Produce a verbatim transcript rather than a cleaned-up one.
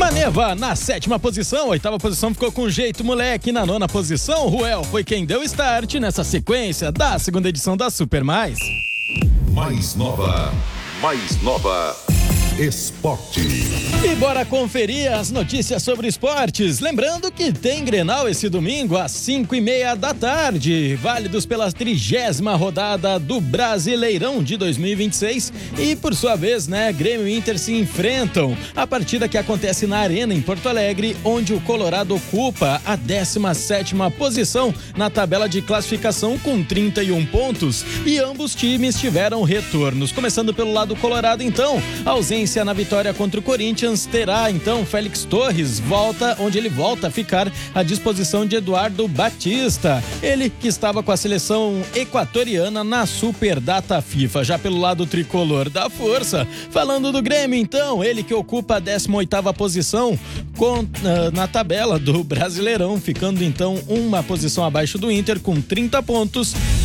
Maneva na sétima posição, oitava posição ficou com jeito moleque. Na nona posição, Ruel foi quem deu start nessa sequência da segunda edição da Super Mais. Mais nova, mais nova. Esporte. E bora conferir as notícias sobre esportes. Lembrando que tem Grenal esse domingo às cinco e meia da tarde, válidos pela trigésima rodada do Brasileirão de dois mil e vinte e seis. E por sua vez, né, Grêmio e Inter se enfrentam. A partida que acontece na Arena em Porto Alegre, onde o Colorado ocupa a décima sétima posição na tabela de classificação com trinta e um pontos. E ambos times tiveram retornos. Começando pelo lado colorado, então, a ausência na vitória contra o Corinthians terá então Félix Torres, volta onde ele volta a ficar à disposição de Eduardo Batista, ele que estava com a seleção equatoriana na Superdata FIFA. Já pelo lado tricolor da força, falando do Grêmio então, ele que ocupa a décima oitava posição com, uh, na tabela do Brasileirão, ficando então uma posição abaixo do Inter com trinta pontos,